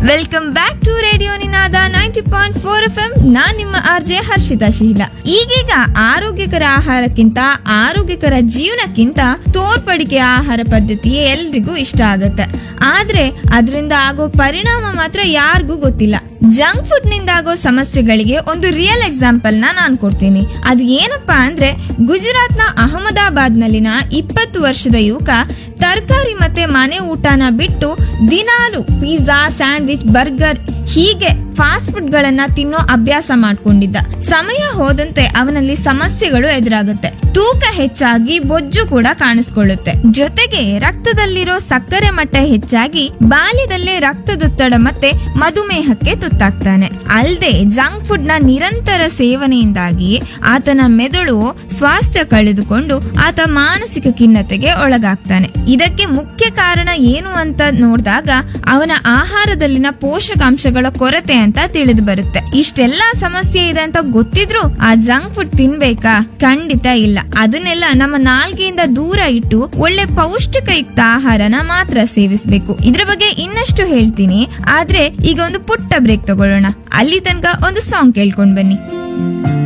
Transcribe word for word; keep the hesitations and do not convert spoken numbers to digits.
Welcome back to radio Ninada ninety point four F M. ನಾನ್ ನಿಮ್ಮ R J Harshita ಶೀಲ. ಈಗೀಗ ಆರೋಗ್ಯಕರ ಆಹಾರಕ್ಕಿಂತ ಆರೋಗ್ಯಕರ ಜೀವನಕ್ಕಿಂತ ತೋರ್ಪಡಿಕೆ ಆಹಾರ ಪದ್ಧತಿ ಎಲ್ರಿಗೂ ಇಷ್ಟ ಆಗತ್ತೆ. ಆದ್ರೆ ಅದರಿಂದ ಆಗೋ ಪರಿಣಾಮ ಮಾತ್ರ ಯಾರಿಗೂ ಗೊತ್ತಿಲ್ಲ. ಜಂಕ್ ಫುಡ್ ನಿಂದ ಆಗೋ ಸಮಸ್ಯೆಗಳಿಗೆ ಒಂದು ರಿಯಲ್ ಎಕ್ಸಾಂಪಲ್ ನ ನಾನ್ ಕೊಡ್ತೀನಿ. ಅದು ಏನಪ್ಪಾ ಅಂದ್ರೆ, ಗುಜರಾತ್ ನ ಅಹಮದಾಬಾದ್ ನಲ್ಲಿನ ಇಪ್ಪತ್ತು ವರ್ಷದ ಯುವಕ ತರಕಾರಿ ಮತ್ತೆ ಮನೆ ಊಟನ ಬಿಟ್ಟು ದಿನಾಲು ಪಿಜ್ಜಾ, ಸ್ಯಾಂಡ್ವಿಚ್, ಬರ್ಗರ್ ಹೀಗೆ ಫಾಸ್ಟ್ ಫುಡ್ ಗಳನ್ನ ತಿನ್ನೋ ಅಭ್ಯಾಸ ಮಾಡ್ಕೊಂಡಿದ್ದ. ಸಮಯ ಹೋದಂತೆ ಅವನಲ್ಲಿ ಸಮಸ್ಯೆಗಳು ಎದುರಾಗುತ್ತೆ. ತೂಕ ಹೆಚ್ಚಾಗಿ ಬೊಜ್ಜು ಕೂಡ ಕಾಣಿಸ್ಕೊಳ್ಳುತ್ತೆ. ಜೊತೆಗೆ ರಕ್ತದಲ್ಲಿರೋ ಸಕ್ಕರೆ ಮಟ್ಟ ಹೆಚ್ಚಾಗಿ ಬಾಲ್ಯದಲ್ಲೇ ರಕ್ತದೊತ್ತಡ ಮತ್ತೆ ಮಧುಮೇಹಕ್ಕೆ ತುತ್ತಾಗ್ತಾನೆ. ಅಲ್ಲದೆ ಜಂಕ್ ಫುಡ್ ನ ನಿರಂತರ ಸೇವನೆಯಿಂದಾಗಿ ಆತನ ಮೆದುಳು ಸ್ವಾಸ್ಥ್ಯ ಕಳೆದುಕೊಂಡು ಆತ ಮಾನಸಿಕ ಖಿನ್ನತೆಗೆ ಒಳಗಾಗ್ತಾನೆ. ಇದಕ್ಕೆ ಮುಖ್ಯ ಕಾರಣ ಏನು ಅಂತ ನೋಡಿದಾಗ ಅವನ ಆಹಾರದಲ್ಲಿನ ಪೋಷಕಾಂಶಗಳ ಕೊರತೆ ಅಂತ ತಿಳಿದು ಬರುತ್ತೆ. ಇಷ್ಟೆಲ್ಲಾ ಸಮಸ್ಯೆ ಇದೆ ಅಂತ ಗೊತ್ತಿದ್ರು ಆ ಜಂಕ್ ಫುಡ್ ತಿನ್ಬೇಕಾ? ಖಂಡಿತ ಇಲ್ಲ. ಅದನ್ನೆಲ್ಲ ನಮ್ಮ ನಾಲ್ಗೆಯಿಂದ ದೂರ ಇಟ್ಟು ಒಳ್ಳೆ ಪೌಷ್ಟಿಕಯುಕ್ತ ಆಹಾರನ ಮಾತ್ರ ಸೇವಿಸಬೇಕು. ಇದ್ರ ಬಗ್ಗೆ ಇನ್ನಷ್ಟು ಹೇಳ್ತೀನಿ, ಆದ್ರೆ ಈಗ ಒಂದು ಪುಟ್ಟ ಬ್ರೇಕ್ ತಗೊಳ್ಳೋಣ. ಅಲ್ಲಿ ತನಕ ಒಂದು ಸಾಂಗ್ ಕೇಳ್ಕೊಂಡ್ ಬನ್ನಿ.